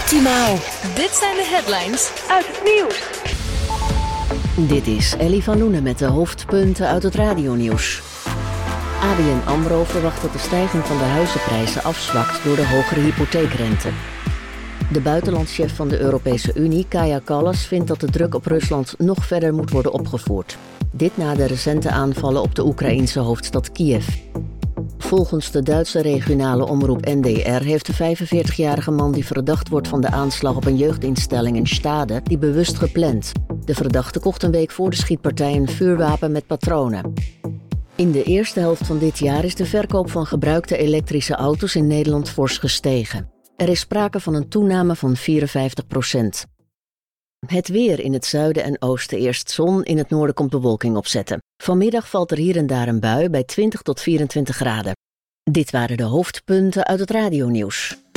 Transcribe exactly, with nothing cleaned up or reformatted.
Optimaal. Dit zijn de headlines uit het nieuws. Dit is Ellie van Loenen met de hoofdpunten uit het radionieuws. A B N AMRO verwacht dat de stijging van de huizenprijzen afzwakt door de hogere hypotheekrente. De buitenlandschef van de Europese Unie, Kaja Kallas, vindt dat de druk op Rusland nog verder moet worden opgevoerd. Dit na de recente aanvallen op de Oekraïense hoofdstad Kiev. Volgens de Duitse regionale omroep N D R heeft de vijfenveertigjarige man die verdacht wordt van de aanslag op een jeugdinstelling in Stade die bewust gepland. De verdachte kocht een week voor de schietpartij een vuurwapen met patronen. In de eerste helft van dit jaar is de verkoop van gebruikte elektrische auto's in Nederland fors gestegen. Er is sprake van een toename van vierenvijftig procent. Het weer: in het zuiden en oosten eerst zon, in het noorden komt bewolking opzetten. Vanmiddag valt er hier en daar een bui bij twintig tot vierentwintig graden. Dit waren de hoofdpunten uit het radionieuws.